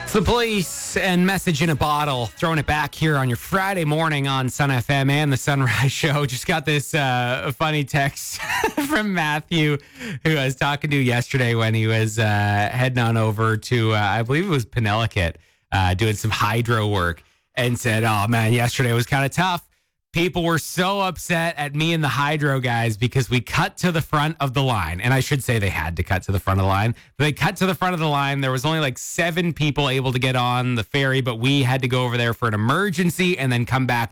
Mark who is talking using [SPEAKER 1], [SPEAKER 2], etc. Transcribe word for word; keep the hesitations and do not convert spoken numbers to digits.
[SPEAKER 1] It's the Police and Message in a Bottle, throwing it back here on your Friday morning on Sun F M and the Sunrise Show. Just got this uh, funny text from Matthew, who I was talking to yesterday when he was uh, heading on over to, uh, I believe it was Penellicut, uh, doing some hydro work, and said, oh man, yesterday was kind of tough. People were so upset at me and the hydro guys because we cut to the front of the line. And I should say they had to cut to the front of the line. But they cut to the front of the line. There was only like seven people able to get on the ferry, but we had to go over there for an emergency and then come back